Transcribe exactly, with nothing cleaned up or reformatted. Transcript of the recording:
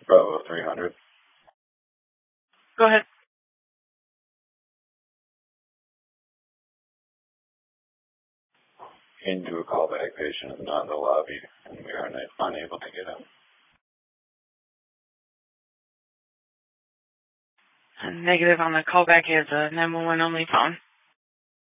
Bravo three hundred. Go ahead. Into a callback patient is not in the lobby, and we are una- unable to get him. Negative on the callback is a nine one one only phone.